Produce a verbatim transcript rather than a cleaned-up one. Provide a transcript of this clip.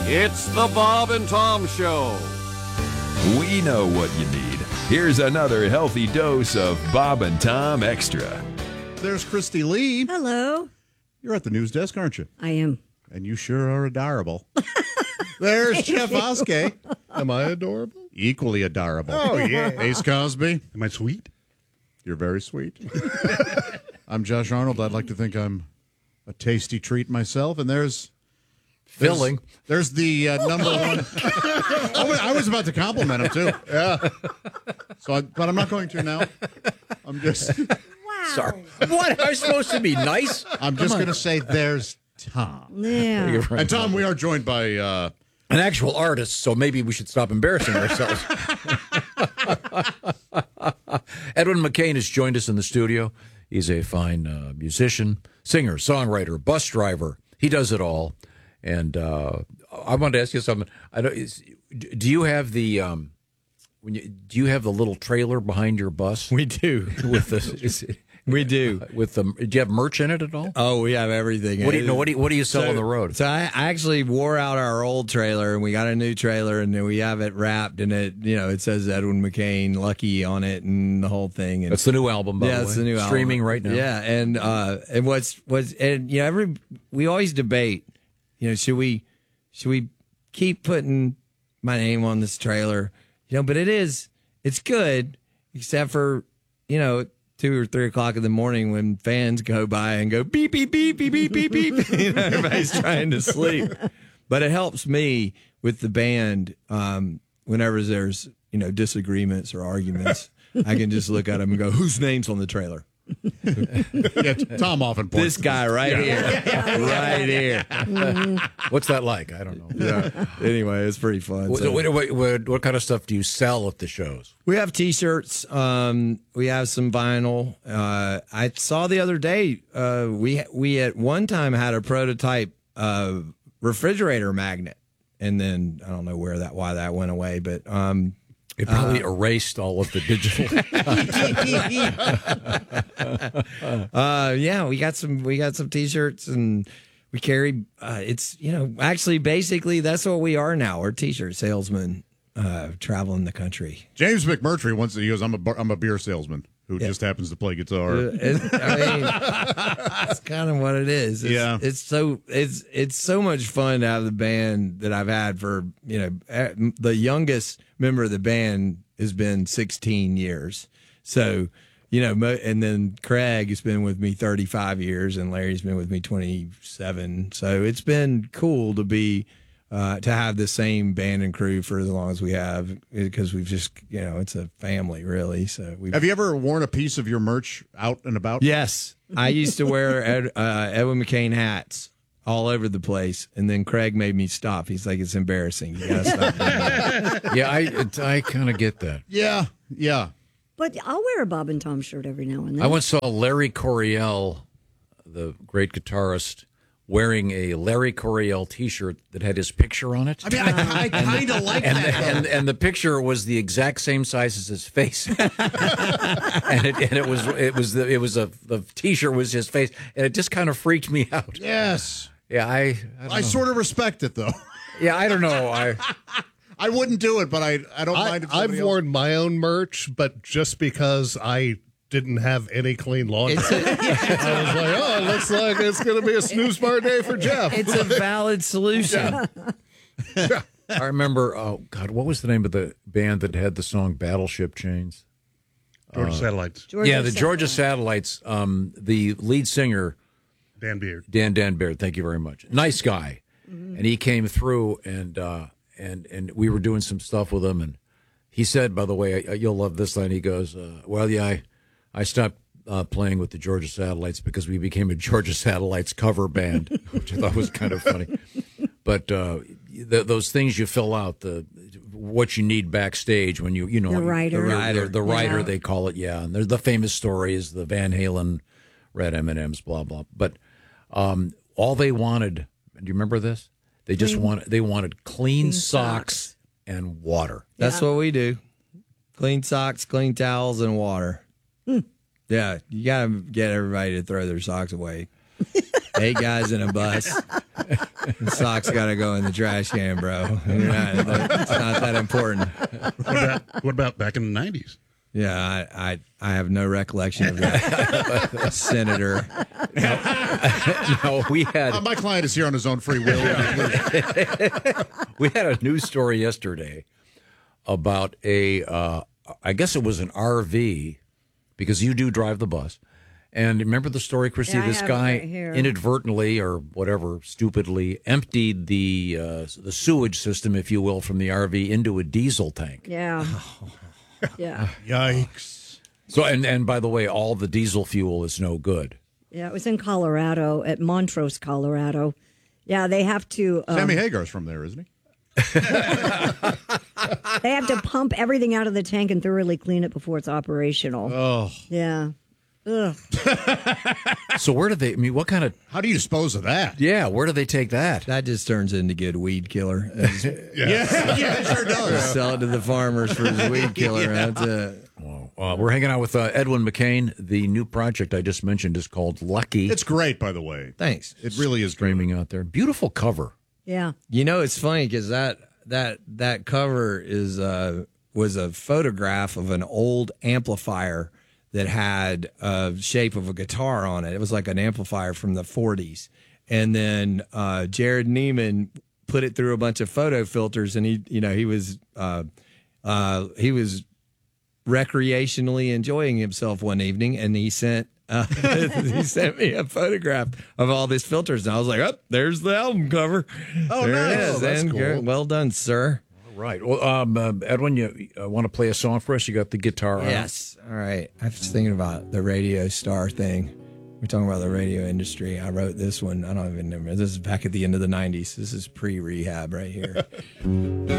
It's the Bob and Tom Show. We know what you need. Here's another healthy dose of Bob and Tom Extra. There's Christy Lee. Hello. You're at the news desk, aren't you? I am. And you sure are adorable. There's Jeff Oskey. Am I adorable? Equally adorable. Oh, yeah. Ace Cosby. Am I sweet? You're very sweet. I'm Josh Arnold. I'd like to think I'm a tasty treat myself. And there's... Filling. There's, there's the uh, number one. I, was, I was about to compliment him, too. Yeah. So, I, But I'm not going to now. I'm just... Wow. Sorry. What? Am I supposed to be nice? I'm just going to say there's Tom. Yeah. And Tom, we are joined by... Uh, An actual artist, so maybe we should stop embarrassing ourselves. Edwin McCain has joined us in the studio. He's a fine uh, musician, singer, songwriter, bus driver. He does it all. And uh, I wanted to ask you something. I don't, is, do you have the um, when you, do you have the little trailer behind your bus? We do. With the is it, we do. With the do you have merch in it at all? Oh, we have everything. What do you know? What do you, what do you sell so, on the road? So I actually wore out our old trailer, and we got a new trailer, and then we have it wrapped, and it you know it says Edwin McCain Lucky on it, and the whole thing. And that's the new album, by yeah, the way. it's the new streaming album. right now. Yeah, and uh, and what's what's and you know every we always debate. You know, should we should we keep putting my name on this trailer? You know, but it is it's good, except for you know two or three o'clock in the morning when fans go by and go beep beep beep beep beep beep beep. You know, everybody's trying to sleep, but it helps me with the band um, whenever there's you know disagreements or arguments. I can just look at them and go, "Whose name's on the trailer?" yeah, Tom often points this guy right yeah. here, right here. Mm-hmm. What's that like? I don't know. Yeah. Anyway, it's pretty fun. What, So. what, what, what, what kind of stuff do you sell at the shows? We have T-shirts. Um, we have some vinyl. Uh, I saw the other day. Uh, we we at one time had a prototype uh, refrigerator magnet, and then I don't know where that why that went away, but. Um, It probably uh, erased all of the digital. uh, yeah, we got some. We got some T-shirts, and we carry. Uh, it's you know actually basically that's what we are now. We're T-shirt salesmen uh, traveling the country. James McMurtry once he goes, "I'm a bar, I'm a beer salesman who yeah. just happens to play guitar." Uh, it, I mean, that's kind of what it is. It's, yeah, it's so it's it's so much fun to have the band that I've had for you know the youngest member of the band has been sixteen years. So, you know, and then Craig has been with me thirty-five years and Larry's been with me twenty-seven. So it's been cool to be, uh, to have the same band and crew for as long as we have because we've just, you know, it's a family really. So we've, have you ever worn a piece of your merch out and about? Yes. I used to wear Ed, uh, Edwin McCain hats all over the place, and then Craig made me stop. He's like, "It's embarrassing. You gotta stop." Yeah, I it, I kind of get that. Yeah, yeah. But I'll wear a Bob and Tom shirt every now and then. I once saw Larry Coryell, the great guitarist, wearing a Larry Coryell T-shirt that had his picture on it. I mean, I, I kind of like and that. The, and, and the picture was the exact same size as his face, and it and it was it was the it was a the T-shirt was his face, and it just kind of freaked me out. Yes. Yeah, I I, I sort of respect it though. Yeah, I don't know. I I wouldn't do it, but I I don't I, mind. If I've else... worn my own merch, but just because I didn't have any clean laundry, I was like, "Oh, it looks like it's going to be a snooze bar day for Jeff." It's a valid solution. Yeah. I remember. Oh God, what was the name of the band that had the song "Battleship Chains"? Georgia uh, Satellites. Georgia yeah, the Satellites. Georgia Satellites. Um, the lead singer. Dan Beard. Dan Dan Baird, thank you very much. Nice guy. Mm-hmm. And he came through and uh, and and we were doing some stuff with him. And he said, by the way, you'll love this line. He goes, uh, well, yeah, I, I stopped uh, playing with the Georgia Satellites because we became a Georgia Satellites cover band, which I thought was kind of funny. But uh, th- those things you fill out, the what you need backstage when you, you know. The writer. The writer, the writer yeah. they call it, yeah. And there's the famous story is the Van Halen red M and M's, blah, blah. But um, all they wanted, do you remember this? They just Clean. wanted, they wanted clean, Clean socks, socks. and water. That's Yeah. what we do. Clean socks, clean towels, and water. Hmm. Yeah, you got to get everybody to throw their socks away. Eight guys in a bus. The socks got to go in the trash can, bro. You're not, it's not that important. What about, what about back in the nineties? Yeah, I, I I have no recollection of that. Senator. No, we had Uh, my client is here on his own free will. we had a news story yesterday about a, uh, I guess it was an R V, because you do drive the bus. And remember the story, Christy? Yeah, I this have it guy right here. inadvertently or whatever, stupidly emptied the uh, the sewage system, if you will, from the R V into a diesel tank. Yeah. Yeah. Yikes. So, and, and by the way, all the diesel fuel is no good. Yeah. It was in Colorado, at Montrose, Colorado. Yeah, they have to. Um, Sammy Hagar's from there, isn't he? They have to pump everything out of the tank and thoroughly clean it before it's operational. Oh. Yeah. Ugh. So where do they, I mean, what kind of, How do you dispose of that? yeah, where do they take that? That just turns into good weed killer. Just Yeah, yeah, it sure does. sell it to the farmers for his weed killer. That's it. Well, uh, we're hanging out with uh, Edwin McCain. The new project I just mentioned is called Lucky. It's great, by the way. Thanks. It really is great. streaming out there. Beautiful cover. Yeah. You know, it's funny because that that that cover is uh, was a photograph of an old amplifier that had a shape of a guitar on it. It was like an amplifier from the forties, and then uh, Jared Neiman put it through a bunch of photo filters, and he, you know, he was uh, uh, he was recreationally enjoying himself one evening, and he sent. Uh, he sent me a photograph of all these filters, and I was like, "Oh, there's the album cover. Oh, there nice. it is. Oh, that's and cool. well done, sir." Right. Well, um, uh, Edwin, you uh, want to play a song for us? You got the guitar out. Yes. All right. I was thinking about the radio star thing. We're talking about the radio industry. I wrote this one. I don't even remember. This is back at the end of the nineties. This is pre-rehab right here.